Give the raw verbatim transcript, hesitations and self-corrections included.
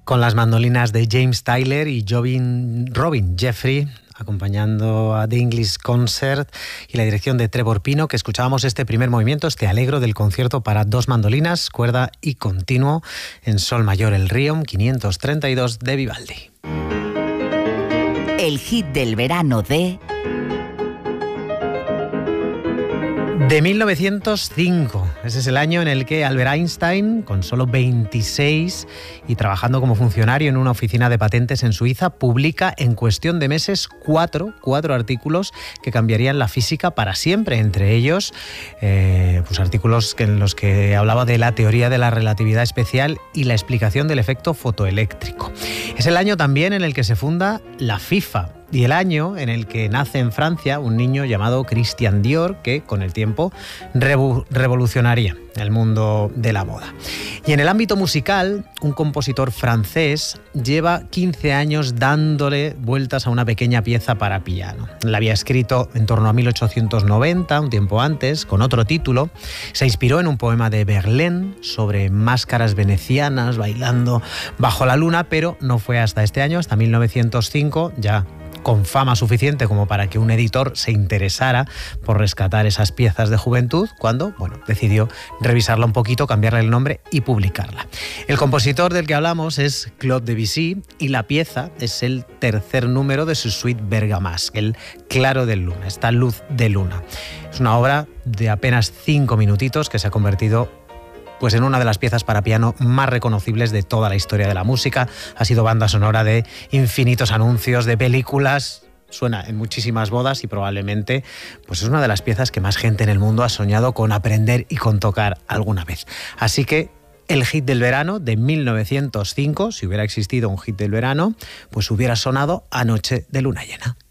Con las mandolinas de James Tyler y Jobin, Robin Jeffrey, acompañando a The English Concert, y la dirección de Trevor Pino, que escuchábamos este primer movimiento, este alegro del concierto para dos mandolinas, cuerda y continuo, en sol mayor el Riom quinientos treinta y dos de Vivaldi. El hit del verano de... De mil novecientos cinco. Ese es el año en el que Albert Einstein, con solo veintiséis y trabajando como funcionario en una oficina de patentes en Suiza, publica en cuestión de meses cuatro, cuatro artículos que cambiarían la física para siempre. Entre ellos, eh, pues artículos en los que hablaba de la teoría de la relatividad especial y la explicación del efecto fotoeléctrico. Es el año también en el que se funda la FIFA, y el año en el que nace en Francia un niño llamado Christian Dior, que con el tiempo revo- revolucionaría el mundo de la moda. Y en el ámbito musical, un compositor francés lleva quince años dándole vueltas a una pequeña pieza para piano. La había escrito en torno a mil ochocientos noventa, un tiempo antes, con otro título. Se inspiró en un poema de Verlaine sobre máscaras venecianas bailando bajo la luna, pero no fue hasta este año, hasta mil novecientos cinco, ya con fama suficiente como para que un editor se interesara por rescatar esas piezas de juventud, cuando, bueno, decidió revisarla un poquito, cambiarle el nombre y publicarla. El compositor del que hablamos es Claude Debussy y la pieza es el tercer número de su suite Bergamasque, el Claro de Luna, esta luz de luna. Es una obra de apenas cinco minutitos que se ha convertido pues en una de las piezas para piano más reconocibles de toda la historia de la música. Ha sido banda sonora de infinitos anuncios, de películas, suena en muchísimas bodas y probablemente pues es una de las piezas que más gente en el mundo ha soñado con aprender y con tocar alguna vez. Así que el hit del verano de mil novecientos cinco, si hubiera existido un hit del verano, pues hubiera sonado Anoche de luna llena.